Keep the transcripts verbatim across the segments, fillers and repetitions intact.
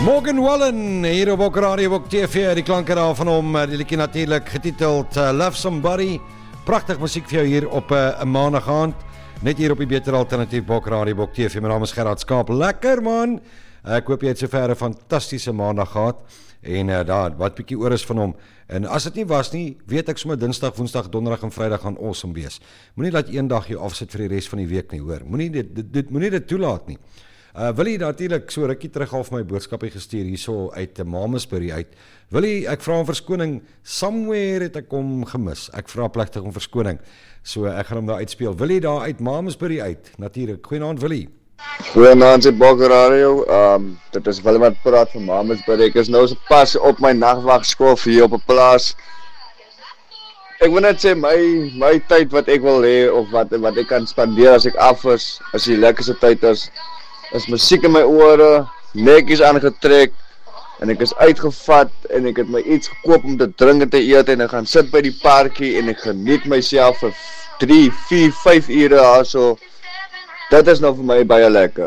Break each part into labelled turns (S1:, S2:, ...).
S1: Morgan Wallen, hier op ook Radio, ook T V, die klanken daar van hom, die liedjie natuurlijk getiteld uh, Love Somebody. Prachtig muziek vir jou hier op uh, een maandag aand, net hier op die beter alternatief Bok Radio, Bok T V. My naam is Gerard Skaap, lekker man. Ek hoop jy het sover 'n fantastiese maandag gehad en uh, daar wat bietjie oor is van hom. En as dit nie was nie, weet ek sommer Dinsdag, Woensdag, Donderdag en Vrydag gaan awesome wees. Moenie laat een dag jou afsit vir die res van die week nie, hoor. Moenie dit dit, dit moenie dit toelaat nie. Uh, Willie, natuurlijk, so rukkie terug al vir my boodskapie gestuur hierso uit uh, Mamasbury uit. Willie, ek vra om verskoning, somewhere het ek hom gemis. Ek vra plegtig om verskoning, so ek gaan hom daar uitspeel. Willie, daar uit Mamasbury uit, natuurlijk. Goeienaand, Willie.
S2: Goeienaand, dit Bok Radio. Um, dit is Willem wat praat van Mamasbury. Ek is nou so pas op my nagwagskool hier op 'n plaas. Ek wil net sê, my, my tyd wat ek wil hê, of wat, wat ek kan spandeer as ek af is, as die lekkerste tyd is, is musiek in my ore, netjies aangetrek, en ek is uitgevat, en ek het my iets gekoop om te drink en te eet, en ek gaan sit by die parkie, en ek geniet myself vir drie, vier, vyf ure daar so. Dit is nou vir my baie lekker.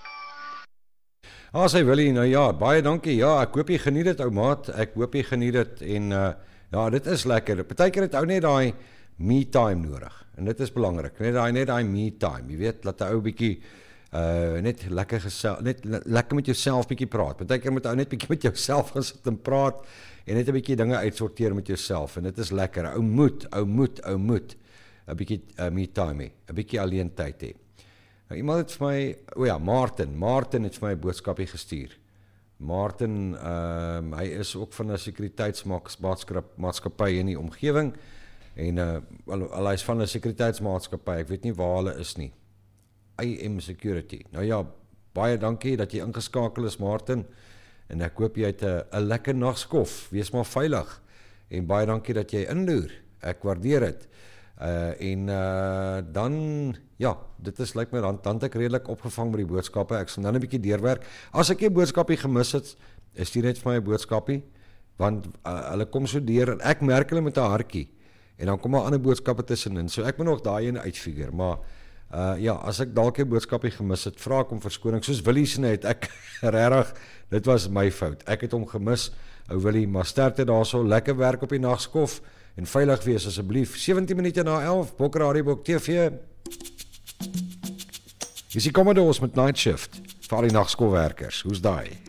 S1: Ah, sê Willie, nou ja, baie dankie, ja, ek hoop jy geniet dit, ou maat, ek hoop jy geniet dit, en uh, ja, dit is lekker, partykeer het ou net daai me-time nodig, en dit is belangrik, net daai net daai me-time, jy weet, laat die ou bietjie, Uh, net lekker gesel, net le lekker met jouself bietjie praat. Partykeer moet ou net bietjie met jouself gaan sit en praat en net 'n bietjie dinge uitsorteer met jouself en dit is lekker. Ou moet, ou moet, ou moet 'n bietjie uh, me time hê, 'n bietjie alleen tyd hê. Nou iemand het vir my, o ja, Martin, Martin het vir my 'n boodskapie gestuur. Martin, ehm uh, hy is ook van 'n sekuriteitsmaatskappy in die omgewing en uh, al, al hy is van 'n sekuriteitsmaatskappy, ek weet nie waar hulle is nie. I M Security. Nou ja, baie dankie dat jy ingeskakel is, Martin, en ek hoop jy het 'n lekker nagskof, wees maar veilig, en baie dankie dat jy inloer, ek waardeer het, uh, en uh, dan, ja, dit is lyk my, dan, dan het ek redelik opgevang met die boodskappe, ek sal dan 'n bietjie deurwerk, as ek die boodskapie gemis het, is die net vir my 'n boodskapie, want uh, hulle kom so deur, en ek merk hulle met 'n hartjie, en dan kom maar ander boodskappe tussenin, so ek moet nog daai ene uitfigure, maar Uh, ja, as ek dalk 'n boodskapie gemis het, vra ek om verskoning, soos Willie se net, ek, regtig, dit was my fout, ek het hom gemis, ou Willie, maar sterkte daarso, lekker werk op die nagskof, en veilig wees asseblief, sewentien minute na elf, Bok Radio, Bok T V, hier is die Commodores met Night Shift, vir al die nagskofwerkers, hoe's daai?